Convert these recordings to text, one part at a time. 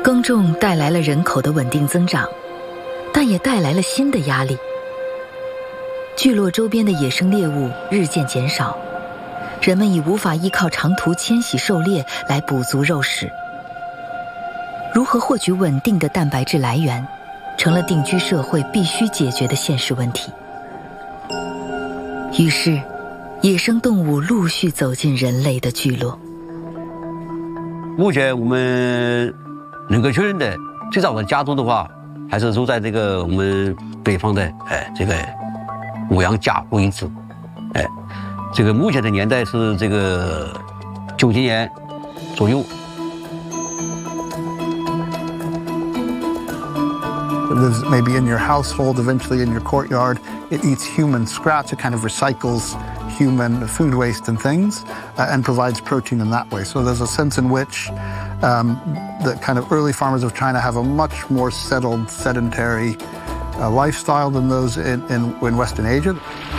耕种带来了人口的稳定增长，但也带来了新的压力。聚落周边的野生猎物日渐减少，人们已无法依靠长途迁徙狩猎来补足肉食。如何获取稳定的蛋白质来源，成了定居社会必须解决的现实问题。于是，野生动物陆续走进人类的聚落。 目前我们人口确认的最早的家族的话，还是住在这个我们北方的这个五羊甲部遗址。这个目前的年代是这个90年左右。 Lives maybe in your household, eventually in your courtyard. It eats human scraps. It kind of recycles human food waste and things and provides protein in that way. So there's a sense in which the kind of early farmers of China have a much more settled, sedentary lifestyle than those in Western Asia.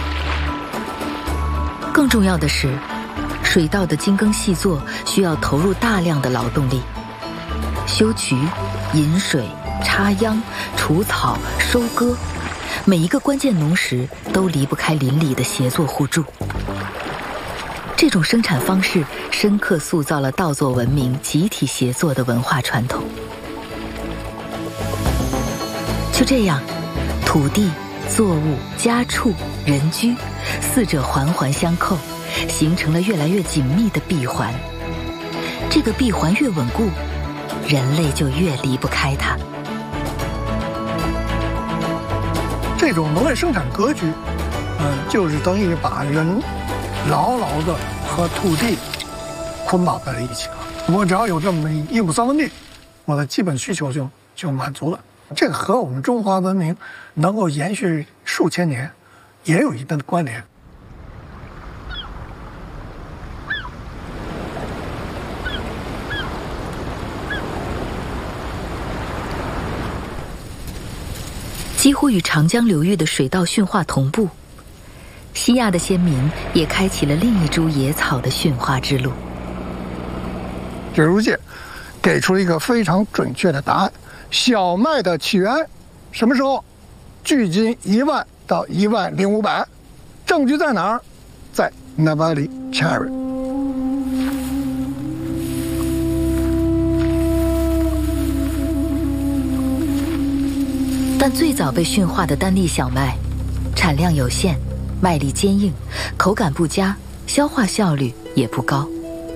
更重要的是，水稻的精耕细作需要投入大量的劳动力，修渠、引水、插秧、除草、收割，每一个关键农时都离不开邻里的协作互助。这种生产方式深刻塑造了稻作文明集体协作的文化传统。就这样，土地、作物、家畜、人居，四者环环相扣，形成了越来越紧密的闭环。这个闭环越稳固，人类就越离不开它。 这种农业生产格局，就是等于把人牢牢地和土地捆绑在了一起了。我只要有这么1亩3分地，我的基本需求就满足了。这个和我们中华文明能够延续数千年也有一定的关联。 几乎与长江流域的水稻驯化同步，西亚的先民也开启了另一株野草的驯化之路。 学术界给出了一个非常准确的答案：小麦的起源什么时候？距今1万到10500，证据在哪儿？在 Navali Cherry。 但最早被驯化的单粒小麦，产量有限，麦粒坚硬，口感不佳，消化效率也不高。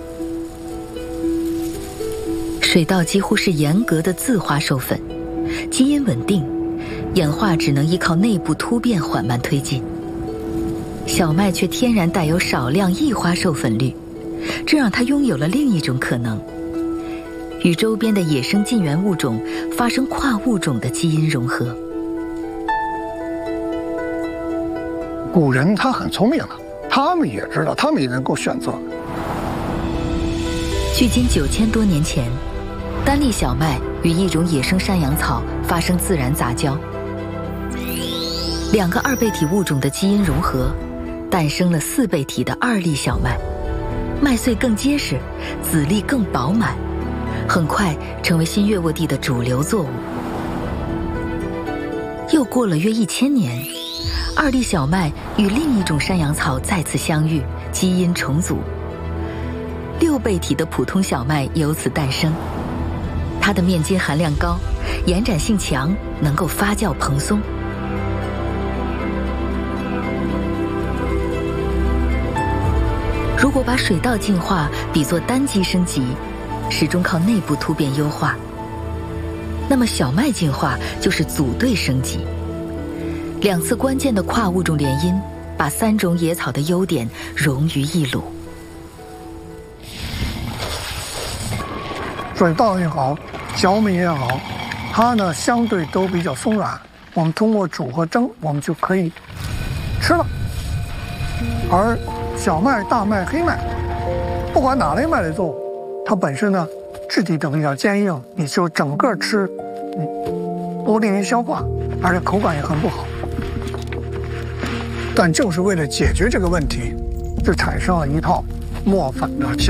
水稻几乎是严格的自花授粉，基因稳定，演化只能依靠内部突变缓慢推进。小麦却天然带有少量异花授粉率，这让它拥有了另一种可能：与周边的野生近缘物种发生跨物种的基因融合。 古人他很聪明了，他们也知道，他们也能够选择。 距今9000多年前，单粒小麦与一种野生山羊草发生自然杂交，2个2倍体物种的基因融合，诞生了4倍体的2粒小麦，麦穗更结实，籽粒更饱满，很快成为新月沃地的主流作物。又过了约1000年，2粒小麦与另一种山羊草再次相遇，基因重组，6倍体的普通小麦由此诞生。它的面筋含量高，延展性强，能够发酵蓬松。如果把水稻进化比作单基升级，始终靠内部突变优化，那么小麦进化就是组队升级。2次关键的跨物种联姻，把3种野草的优点融于一炉。 水稻也好，小米也好，它呢相对都比较松软，我们通过煮和蒸，我们就可以吃了。而小麦、大麦、黑麦，不管哪类麦类作物，它本身呢质地都比较坚硬，你就整个吃，不利于消化，而且口感也很不好。但就是为了解决这个问题，就产生了一套磨粉的